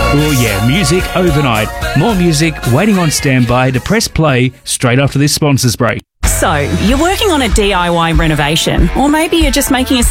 Oh yeah, music overnight. More music waiting on standby to press play straight after this sponsors break. So, you're working on a DIY renovation, or maybe you're just making a